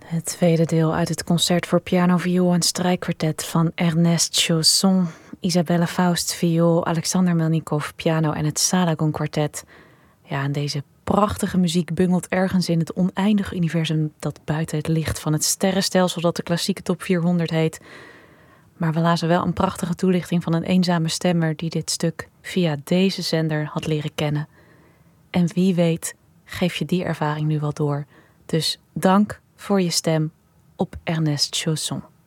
Het tweede deel uit het concert voor piano, viool en strijkkwartet van Ernest Chausson, Isabelle Faust, viool, Alexander Melnikov, piano en het Salagon kwartet. Ja, en deze prachtige muziek bungelt ergens in het oneindige universum dat buiten het licht van het sterrenstelsel dat de klassieke top 400 heet. Maar we lazen wel een prachtige toelichting van een eenzame stemmer die dit stuk via deze zender had leren kennen. En wie weet geef je die ervaring nu wel door. Dus dank voor je stem op Ernest Chausson.